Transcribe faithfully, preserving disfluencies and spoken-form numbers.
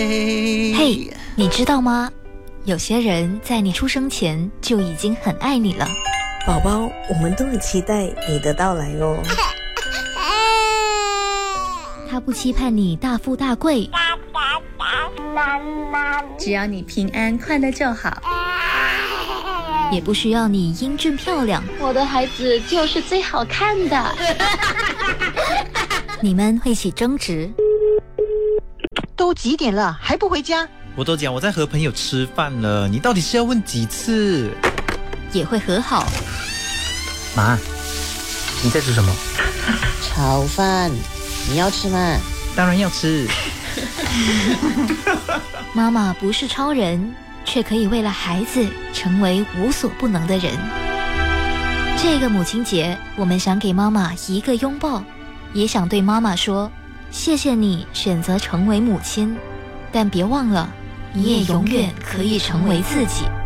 嘿， 嘿，你知道吗？有些人在你出生前就已经很爱你了。 宝宝，我们都很期待你的到来哦。 他不期盼你大富大贵， 只要你平安快乐就好， 也不需要你英俊漂亮。 我的孩子就是最好看的。 你们会一起争执， 都几点了还不回家？ 我都讲我在和朋友吃饭了，你到底是要问几次？ 也会和好。 妈，你在吃什么？ 炒饭，你要吃吗？ 当然要吃。 妈妈不是超人，却可以为了孩子成为无所不能的人。这个母亲节，我们想给妈妈一个拥抱，也想对妈妈说，谢谢你选择成为母亲，但别忘了，你也永远可以成为自己。